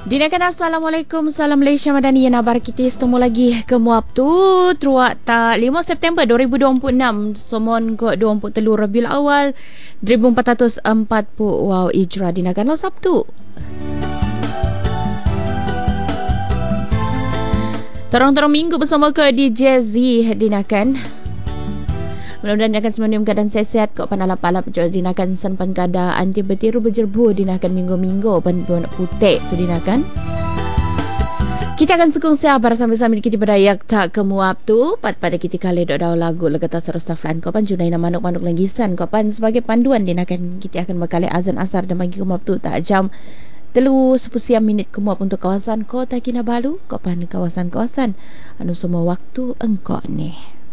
Dinakan Assalamualaikum, salam Malaysia Madani. Yang nabar kita setemu lagi ke muap tu Teruak tak 5 September 2026 Somon ke 23 Rabiul Awal 1440 Wow Ijrah. Dinakan lo Sabtu Terang-terang minggu bersama ke DJ Z. Dinakan mudah-mudahan akan semua keadaan sehat kau pandang lapalap jo dinakan sanpan keadaan tiba tiru berjerbu dinakan minggu-minggu ban putih tu dinakan. Kita akan sukung sabar sambil-sambil kita berayak tak ke muap tu pada kita kali dok lagu legata serta flan kau pan junai manuk-manuk langisan kau pan sebagai panduan dinakan kita akan berkali azan asar dan bagi ke muap tu tak jam 3:10 minit ke muap untuk kawasan Kota Kinabalu kau pan kawasan-kawasan anu semua waktu engkau ni.